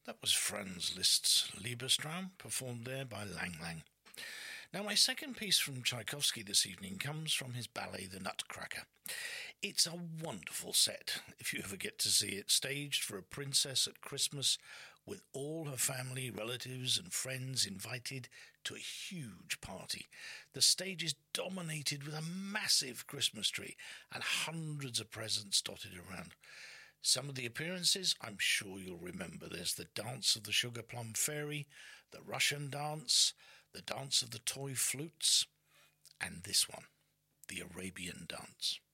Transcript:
That was Franz Liszt's Liebestraum, performed there by Lang Lang. Now, my second piece from Tchaikovsky this evening comes from his ballet The Nutcracker. It's a wonderful set, if you ever get to see it, staged for a princess at Christmas with all her family, relatives and friends invited to a huge party. The stage is dominated with a massive Christmas tree and hundreds of presents dotted around. Some of the appearances I'm sure you'll remember. There's the Dance of the Sugar Plum Fairy, the Russian Dance, the Dance of the Toy Flutes, and this one, the Arabian Dance.